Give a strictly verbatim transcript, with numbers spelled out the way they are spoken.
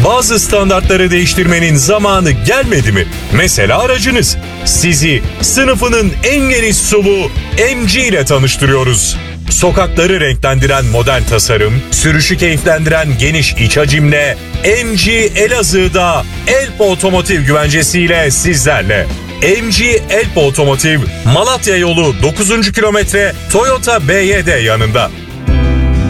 Bazı standartları değiştirmenin zamanı gelmedi mi? Mesela aracınız. Sizi sınıfının en geniş S U V M G ile tanıştırıyoruz. Sokakları renklendiren modern tasarım, sürüşü keyiflendiren geniş iç hacimle M G Elazığ'da Elp Otomotiv güvencesiyle sizlerle. M G Elp Otomotiv, Malatya yolu dokuzuncu kilometre Toyota B Y D yanında.